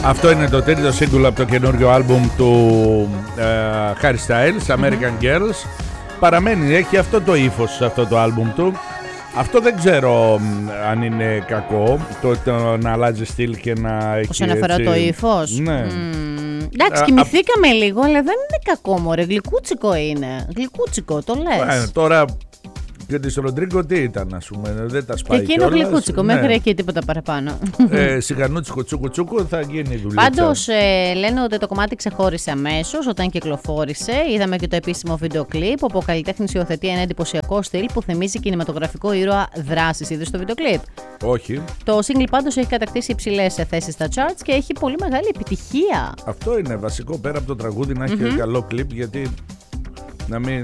Αυτό είναι το τρίτο σύγκουλο από το καινούριο άλμπουμ του Harry Styles, American Girls. Παραμένει, έχει αυτό το ύφος σε αυτό το άλμπουμ του. Αυτό δεν ξέρω αν είναι κακό, το να αλλάζει στυλ και να έχει. Όσον αφορά το ύφος. Ναι. Εντάξει, κοιμηθήκαμε λίγο, αλλά δεν είναι κακό, μωρέ. Γλυκούτσικο είναι. Γλυκούτσικο, το λες. Τώρα και της Ροντρίγκο τι ήταν, ας πούμε, δεν τα σπάει. Και εκείνο γλυκούτσικο, μέχρι εκεί τίποτα παραπάνω. Σιγανούτσικο τσούκου θα γίνει δουλειά. Πάντως λένε ότι το κομμάτι ξεχώρισε αμέσως όταν κυκλοφόρησε. Είδαμε και το επίσημο βίντεο κλιπ, όπου ο καλλιτέχνης υιοθετεί ένα εντυπωσιακό στυλ που θυμίζει κινηματογραφικό ήρωα δράσης. Είδες το βίντεο κλιπ? Όχι. Το single πάντως έχει κατακτήσει υψηλές θέσεις στα charts και έχει πολύ μεγάλη επιτυχία. Αυτό είναι βασικό, πέρα από το τραγούδι να έχει καλό κλιπ, γιατί να μην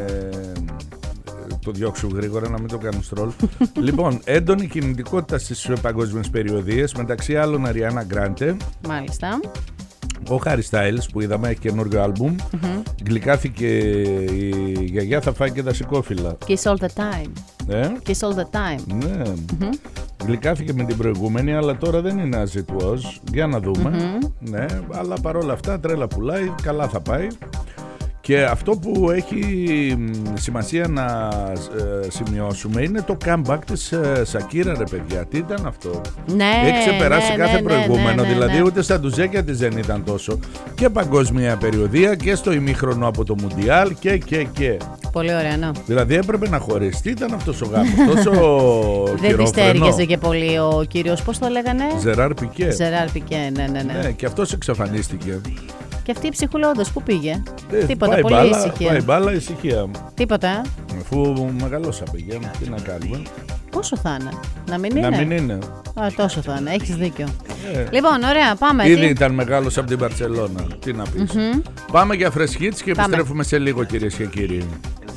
το διώξουν γρήγορα, να μην το κάνουν στρόλ. Λοιπόν, έντονη κινητικότητα στις παγκόσμιες περιοδίες, μεταξύ άλλων Ariana Grande. Μάλιστα. Ο Harry Styles που είδαμε έχει καινούργιο άλμπουμ. Γλυκάθηκε η γιαγιά, θα φάει και δασικόφυλλα. Kiss all the time. Kiss all the time. Ναι. Γλυκάθηκε με την προηγούμενη, αλλά τώρα δεν είναι as it was. Για να δούμε. Ναι, αλλά παρόλα αυτά τρέλα πουλάει, καλά θα πάει. Και αυτό που έχει σημασία να σημειώσουμε είναι το comeback της Σακύρα, ρε παιδιά. Τι ήταν αυτό? Ναι, έχει ξεπεράσει κάθε προηγούμενο, ναι. δηλαδή ούτε στα ντουζέκια της δεν ήταν τόσο. Και παγκόσμια περιοδία και στο ημίχρονο από το Μουντιάλ και. Πολύ ωραία, ναι. Δηλαδή έπρεπε να χωρίσει. Τι ήταν αυτός ο γάμος, τόσο δεν της τέριαζε και πολύ ο κύριος, πώς το λέγανε? Ζεράρ Πικέ. Ζεράρ Πικέ, ναι. Και αυτός εξαφανίστηκε. Και αυτή η ψυχούλα όντως πού πήγε? Τίποτα, πάει πολύ μπάλα, ησυχία. Πάει μπάλα, ησυχία. Τίποτα. Αφού μεγαλώσαμε, πηγαίνουμε, τι να κάνουμε. Πόσο θα είναι? Να μην είναι? Να μην είναι. Τόσο θα είναι, έχεις δίκιο. Λοιπόν, ωραία, πάμε. Ήδη ήταν μεγάλος από την Μπαρτσελώνα. Τι να πεις. Πάμε για Fresh Hits και επιστρέφουμε σε λίγο, κυρίες και κύριοι.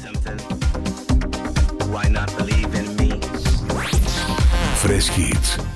Fresh Hits.